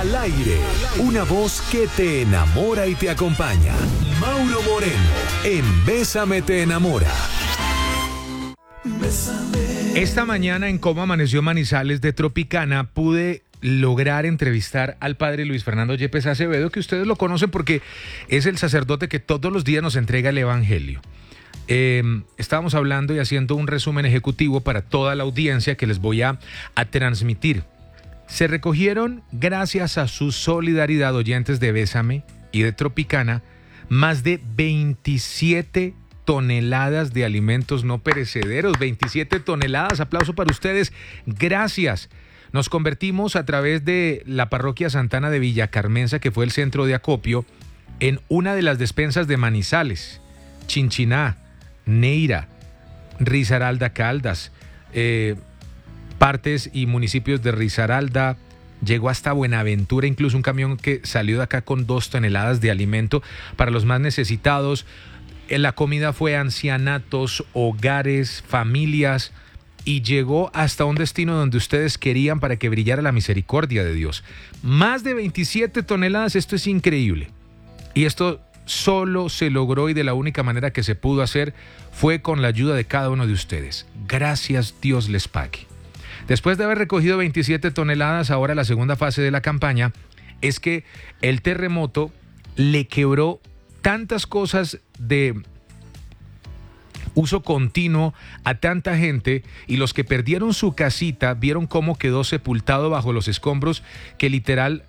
Al aire, una voz que te enamora y te acompaña. Mauro Moreno, en Bésame te enamora. Esta mañana en Cómo Amaneció Manizales de Tropicana pude lograr entrevistar al padre Luis Fernando Yepes Acevedo, que ustedes lo conocen porque es el sacerdote que todos los días nos entrega el Evangelio. Estábamos hablando y haciendo un resumen ejecutivo para toda la audiencia que les voy a transmitir. Se recogieron, gracias a su solidaridad, oyentes de Bésame y de Tropicana, más de 27 toneladas de alimentos no perecederos. 27 toneladas, aplauso para ustedes, gracias. Nos convertimos a través de la parroquia Santana de Villa Carmenza, que fue el centro de acopio, en una de las despensas de Manizales, Chinchiná, Neira, Risaralda, Caldas, partes y municipios de Risaralda, llegó hasta Buenaventura, incluso un camión que salió de acá con 2 toneladas de alimento para los más necesitados. La comida fue a ancianatos, hogares, familias, y llegó hasta un destino donde ustedes querían para que brillara la misericordia de Dios. Más de 27 toneladas, esto es increíble. Y esto solo se logró, y de la única manera que se pudo hacer fue con la ayuda de cada uno de ustedes. Gracias, Dios les pague. Después de haber recogido 27 toneladas, ahora la segunda fase de la campaña es que el terremoto le quebró tantas cosas de uso continuo a tanta gente, y los que perdieron su casita vieron cómo quedó sepultado bajo los escombros, que literal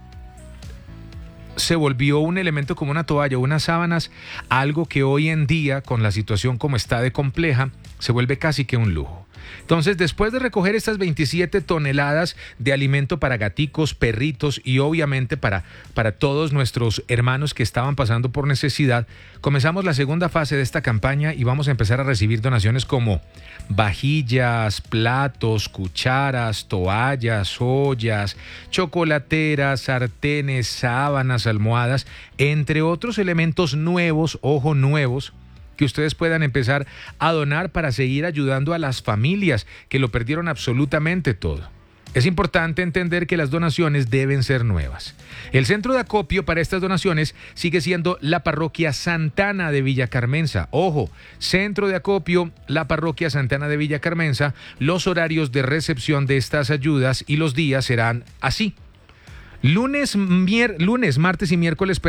se volvió un elemento como una toalla, unas sábanas, algo que hoy en día, con la situación como está de compleja, se vuelve casi que un lujo. Entonces, después de recoger estas 27 toneladas de alimento para gaticos, perritos y obviamente para todos nuestros hermanos que estaban pasando por necesidad, comenzamos la segunda fase de esta campaña y vamos a empezar a recibir donaciones como vajillas, platos, cucharas, toallas, ollas, chocolateras, sartenes, sábanas, almohadas, entre otros elementos nuevos, ojo, nuevos, que ustedes puedan empezar a donar para seguir ayudando a las familias que lo perdieron absolutamente todo. Es importante entender que las donaciones deben ser nuevas. El centro de acopio para estas donaciones sigue siendo la parroquia Santana de Villa Carmenza. Ojo, centro de acopio, la parroquia Santana de Villa Carmenza. Los horarios de recepción de estas ayudas y los días serán así. Lunes, martes y miércoles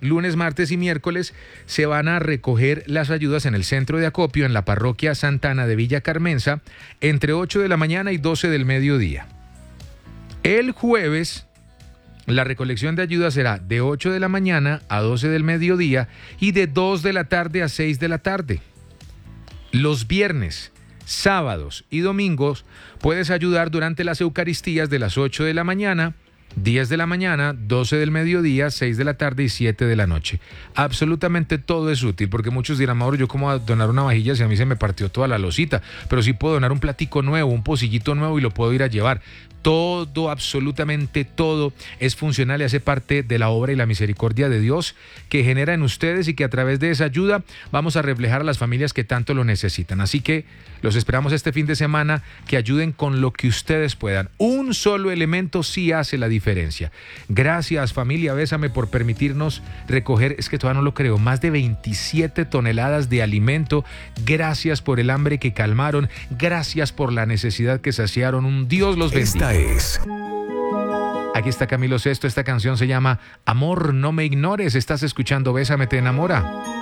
se van a recoger las ayudas en el centro de acopio en la parroquia Santana de Villa Carmenza entre 8 de la mañana y 12 del mediodía. El jueves la recolección de ayudas será de 8 de la mañana a 12 del mediodía y de 2 de la tarde a 6 de la tarde. Los viernes, sábados y domingos puedes ayudar durante las Eucaristías de las 8 de la mañana, 10 de la mañana, 12 del mediodía, 6 de la tarde y 7 de la noche. Absolutamente todo es útil, porque muchos dirán, Mauro, ¿yo cómo voy a donar una vajilla si a mí se me partió toda la losita? Pero sí puedo donar un platico nuevo, un pocillito nuevo, y lo puedo ir a llevar. Todo, absolutamente todo es funcional y hace parte de la obra y la misericordia de Dios que genera en ustedes, y que a través de esa ayuda vamos a reflejar a las familias que tanto lo necesitan. Así que los esperamos este fin de semana, que ayuden con lo que ustedes puedan. Un solo elemento sí hace la diferencia. Gracias, familia Bésame, por permitirnos recoger, es que todavía no lo creo, más de 27 toneladas de alimento. Gracias por el hambre que calmaron. Gracias por la necesidad que saciaron. Un Dios los bendiga. Aquí está Camilo Sesto, esta canción se llama Amor, no me ignores. Estás escuchando Bésame te enamora.